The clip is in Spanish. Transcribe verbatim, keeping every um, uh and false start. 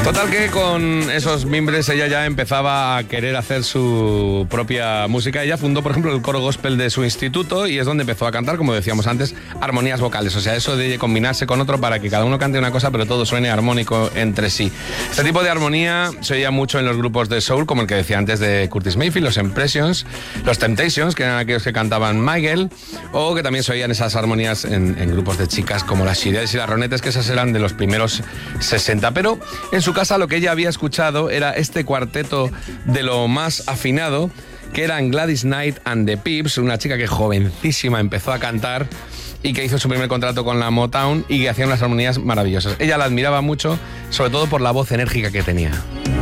Total que con esos mimbres ella ya empezaba a querer hacer su propia música. Ella fundó, por ejemplo, el coro gospel de su instituto y es donde empezó a cantar, como decíamos antes, armonías vocales. O sea, eso de combinarse con otro para que cada uno cante una cosa, pero todo suene armónico entre sí. Este tipo de armonía se oía mucho en los grupos de soul, como el que decía antes de Curtis Mayfield, los Impressions, los Temptations, que eran aquellos que cantaban Michael, o que también se oían esas armonías en, en grupos de chicas como las Shirelles y las Ronettes, que esas eran de los primeros sesenta. Pero en su casa lo que ella había escuchado era este cuarteto de lo más afinado, que eran Gladys Knight and the Pips, una chica que jovencísima empezó a cantar y que hizo su primer contrato con la Motown y que hacía unas armonías maravillosas. Ella la admiraba mucho, sobre todo por la voz enérgica que tenía.